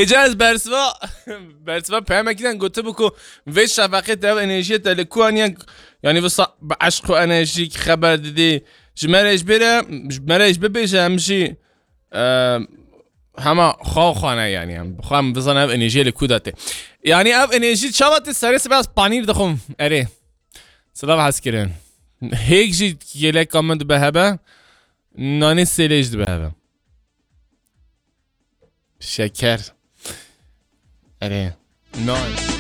اجاز برسوا پیام کردن گفته بکو و شفقه تا انرژی تلکوانی یعنی واسه عشق و انرژی خبر دیدی جمرش ببیشه همشی همه خانه یعنی هم بخوام بزنم انرژی لکوداته یعنی اف انرژی چاوات سری سپاس پانیر دخم اره سلام حس کردن هیچ چیز یله کامنت به هبه نانی سیلیج به هبه شکر اره نان